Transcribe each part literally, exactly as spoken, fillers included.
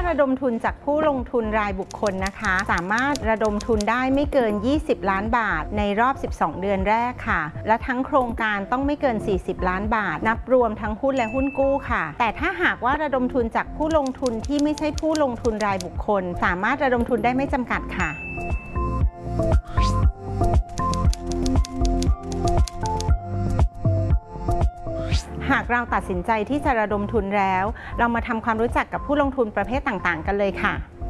ระดมทุนจากผู้ลงทุนรายบุคคลนะคะสามารถระดมทุนได้ไม่เกินยี่สิบล้านบาทในรอบสิบสองเดือนแรกค่ะและทั้งโครงการต้องไม่เกินสี่สิบล้านบาทนับรวมทั้งหุ้นและหุ้นกู้ค่ะแต่ถ้าหากว่าระดมทุนจากผู้ลงทุนที่ไม่ใช่ผู้ลงทุนรายบุคคลสามารถระดมทุนได้ไม่จำกัดค่ะหากเราตัดสินใจที่จะระดมทุนแล้วเรามาทำความรู้จักกับผู้ลงทุนประเภทต่างๆกันเลยค่ะ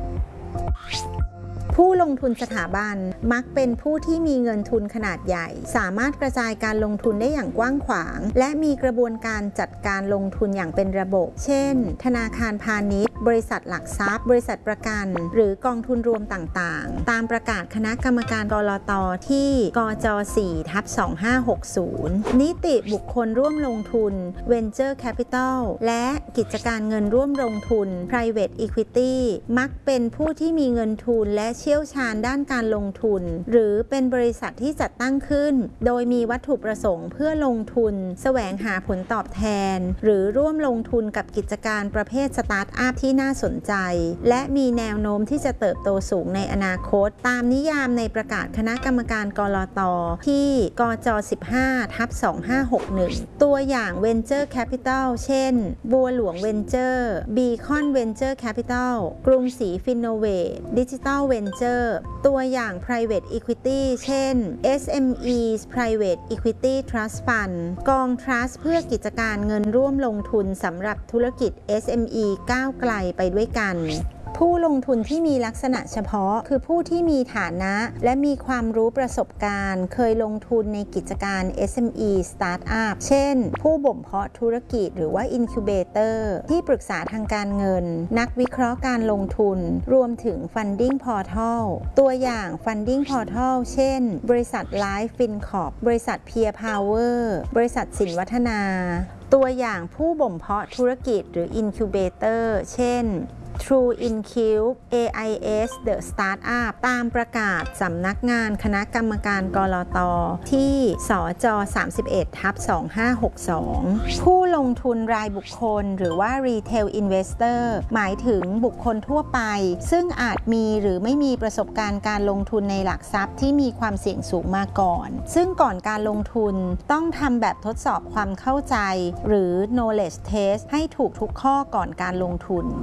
ผู้ลงทุนสถาบันมักเป็นผู้ที่มีเงินทุนขนาดใหญ่สามารถกระจายการลงทุนได้อย่างกว้างขวางและมีกระบวนการจัดการลงทุนอย่างเป็นระบบเช่นธนาคารพาณิชย์บริษัทหลักทรัพย์บริษัทประกันหรือกองทุนรวมต่างๆตามประกาศคณะกรรมการกลต.ที่กจ สี่ ทับ สองห้าหกศูนย์ นิติบุคคลร่วมลงทุน Venture Capital และกิจการเงินร่วมลงทุน Private Equity มักเป็นผู้ที่มีเงินทุนและเชี่ยวชาญด้านการลงทุนหรือเป็นบริษัทที่จัดตั้งขึ้นโดยมีวัตถุประสงค์เพื่อลงทุนแสวงหาผลตอบแทนหรือร่วมลงทุนกับกิจการประเภทสตาร์ทอัพที่น่าสนใจและมีแนวโน้มที่จะเติบโตสูงในอนาคตตามนิยามในประกาศคณะกรรมการกลต.ที่กจ สิบห้า ทับ สองห้าหกหนึ่ง ตัวอย่าง Venture Capital เช่นบัวหลวง Venture Beacon Venture Capital กรุงศรี Finovate Digital Venture ตัวอย่าง Private Equity เช่น เอส เอ็ม อี Private Equity Trust Fund กอง Trust เพื่อกิจการเงินร่วมลงทุนสำหรับธุรกิจ เอส เอ็ม อี ก้าวไกลไปด้วยกันผู้ลงทุนที่มีลักษณะเฉพาะคือผู้ที่มีฐานะและมีความรู้ประสบการณ์เคยลงทุนในกิจการ เอส เอ็ม อี Startup เช่นผู้บ่มเพาะธุรกิจหรือว่า Incubator ที่ปรึกษาทางการเงินนักวิเคราะห์การลงทุนรวมถึง Funding Portal ตัวอย่าง Funding Portal เช่นบริษัท Life FinCorp บริษัท Peer Power บริษัทสินวัฒนาตัวอย่างผู้บ่มเพาะธุรกิจหรือ Incubator เช่นTrue Incube เอ ไอ เอส The Startup ตามประกาศสำนักงานคณะกรรมการกลต.ที่สจ สามสิบเอ็ด ทับ สองห้าหกสอง ผู้ลงทุนรายบุคคลหรือว่า Retail Investor หมายถึงบุคคลทั่วไปซึ่งอาจมีหรือไม่มีประสบการณ์การลงทุนในหลักทรัพย์ที่มีความเสี่ยงสูงมาก่อนซึ่งก่อนการลงทุนต้องทำแบบทดสอบความเข้าใจหรือ knowledge test ให้ถูกทุกข้อก่อนการลงทุน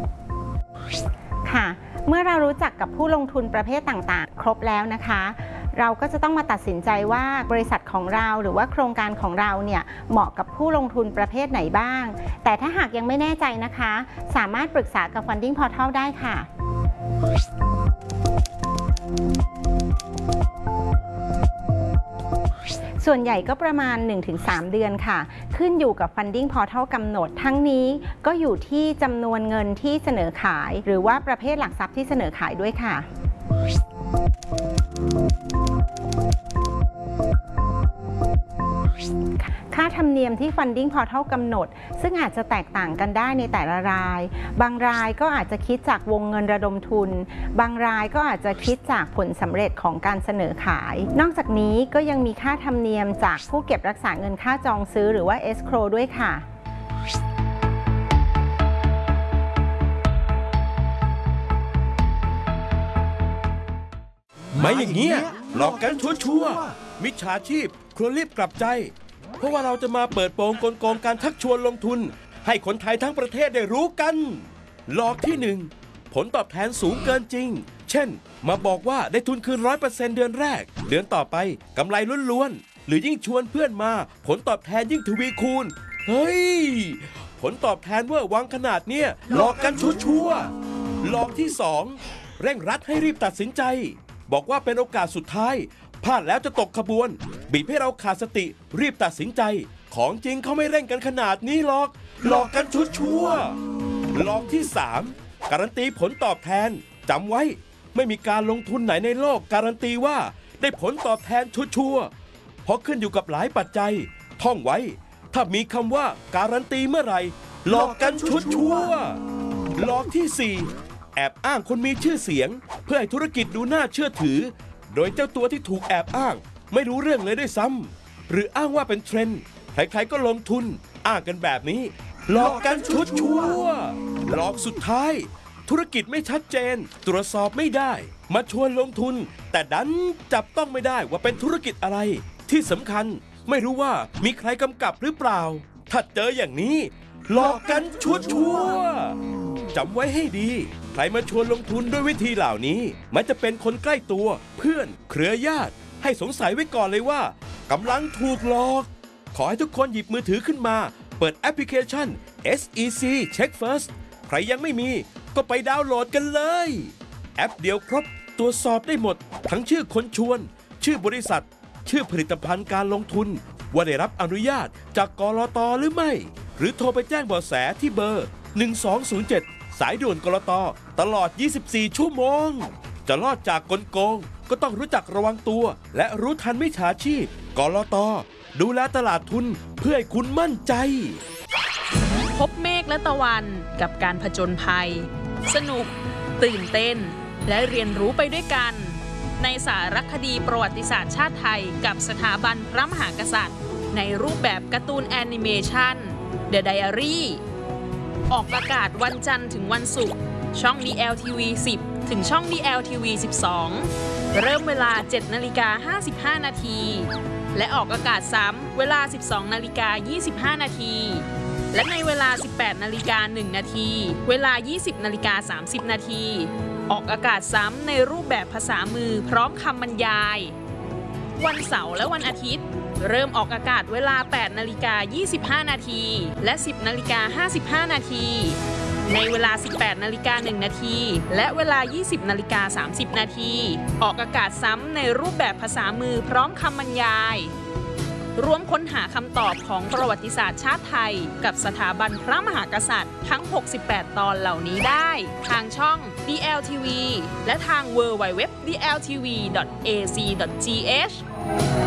ค่ะเมื่อเรารู้จักกับผู้ลงทุนประเภทต่างๆครบแล้วนะคะเราก็จะต้องมาตัดสินใจว่าบริษัทของเราหรือว่าโครงการของเราเนี่ยเหมาะกับผู้ลงทุนประเภทไหนบ้างแต่ถ้าหากยังไม่แน่ใจนะคะสามารถปรึกษากับ Funding Portal ได้ค่ะส่วนใหญ่ก็ประมาณ หนึ่งถึงสาม เดือนค่ะขึ้นอยู่กับ Funding Portal กำหนดทั้งนี้ก็อยู่ที่จำนวนเงินที่เสนอขายหรือว่าประเภทหลักทรัพย์ที่เสนอขายด้วยค่ะค่าธรรมเนียมที่ Funding Portal กำหนดซึ่งอาจจะแตกต่างกันได้ในแต่ละรายบางรายก็อาจจะคิดจากวงเงินระดมทุนบางรายก็อาจจะคิดจากผลสำเร็จของการเสนอขายนอกจากนี้ก็ยังมีค่าธรรมเนียมจากผู้เก็บรักษาเงินค่าจองซื้อหรือว่า Escrow ด้วยค่ะไม่อย่างเงี้ยหลอกกันชัวร์ๆมิจฉาชีพควรรีบกลับใจเพราะว่าเราจะมาเปิดโปงกลโกงการชักชวนลงทุนให้คนไทยทั้งประเทศได้รู้กันหลอกที่หนึ่งผลตอบแทนสูงเกินจริงเช่นมาบอกว่าได้ทุนคืน ร้อยเปอร์เซ็นต์ เดือนแรกเดือนต่อไปกำไรล้วนๆหรือยิ่งชวนเพื่อนมาผลตอบแทนยิ่งทวีคูณเฮ้ยผลตอบแทนเวอร์วังขนาดเนี้ยหลอกกันชัวร์ๆหลอกที่สองเร่งรัดให้รีบตัดสินใจบอกว่าเป็นโอกาสสุดท้ายพลาดแล้วจะตกขบวนบีบให้เราขาดสติรีบตัดสินใจของจริงเขาไม่เร่งกันขนาดนี้หรอกหลอกกันชัวร์ๆหลอกที่สามการันตีผลตอบแทนจำไว้ไม่มีการลงทุนไหนในโลกการันตีว่าได้ผลตอบแทนชัวร์ๆเพราะขึ้นอยู่กับหลายปัจจัยท่องไว้ถ้ามีคำว่าการันตีเมื่อไหร่หลอกกันชัวร์ๆหลอกที่สี่แอบอ้างคนมีชื่อเสียงเพื่อให้ธุรกิจดูน่าเชื่อถือโดยเจ้าตัวที่ถูกแอบอ้างไม่รู้เรื่องเลยด้วยซ้ำหรืออ้างว่าเป็นเทรนด์ใครๆก็ลงทุนอ้างกันแบบนี้หลอกกันชัวร์ๆหลอกสุดท้ายธุรกิจไม่ชัดเจนตรวจสอบไม่ได้มาชวนลงทุนแต่ดันจับต้องไม่ได้ว่าเป็นธุรกิจอะไรที่สำคัญไม่รู้ว่ามีใครกำกับหรือเปล่าถ้าเจออย่างนี้หลอกกันชัวร์ๆจำไว้ให้ดีใครมาชวนลงทุนด้วยวิธีเหล่านี้มันจะเป็นคนใกล้ตัวเพื่อนเครือญาติให้สงสัยไว้ก่อนเลยว่ากำลังถูกหลอกขอให้ทุกคนหยิบมือถือขึ้นมาเปิดแอปพลิเคชัน เอส อี ซี Check First ใครยังไม่มีก็ไปดาวน์โหลดกันเลยแอปเดียวครบตรวจสอบได้หมดทั้งชื่อคนชวนชื่อบริษัทชื่อผลิตภัณฑ์การลงทุนว่าได้รับอนุญาตจากกลต.หรือไม่หรือโทรไปแจ้งเบาะแสที่เบอร์หนึ่งสองศูนย์เจ็ดสายด่วนกลต.ตลอดยี่สิบสี่ชั่วโมงจะรอดจากกลโกงก็ต้องรู้จักระวังตัวและรู้ทันมิจฉาชีพกลต.ดูแลตลาดทุนเพื่อให้คุณมั่นใจพบเมฆและตะวันกับการผจญภัยสนุกตื่นเต้นและเรียนรู้ไปด้วยกันในสารคดีประวัติศาสตร์ชาติไทยกับสถาบันพระมหากษัตริย์ในรูปแบบการ์ตูนแอนิเมชัน The Diary ออกอากาศวันจันทร์ถึงวันศุกร์ช่อง ดี แอล ที วี สิบ ถึงช่อง ดี แอล ที วี สิบสอง เริ่มเวลา เจ็ดนาฬิกาห้าสิบห้านาทีและออกอากาศซ้ำเวลา สิบสองนาฬิกายี่สิบห้านาทีและในเวลา สิบแปดนาฬิกาหนึ่งนาทีเวลา ยี่สิบนาฬิกาสามสิบนาทีออกอากาศซ้ำในรูปแบบภาษามือพร้อมคำบรรยายวันเสาร์และวันอาทิตย์เริ่มออกอากาศเวลา แปดนาฬิกายี่สิบห้านาทีและ สิบนาฬิกาห้าสิบห้านาทีในเวลา สิบแปดนาฬิกาหนึ่งนาทีและเวลา ยี่สิบนาฬิกาสามสิบนาทีออกอากาศซ้ำในรูปแบบภาษามือพร้อมคำบรรยายร่วมค้นหาคำตอบของประวัติศาสตร์ชาติไทยกับสถาบันพระมหากษัตริย์ทั้งหกสิบแปดตอนเหล่านี้ได้ทางช่อง ดี แอล ที วี และทาง ดับเบิลยู ดับเบิลยู ดับเบิลยู ดอท ดี แอล ที วี ดอท เอ ซี ดอท จี เอช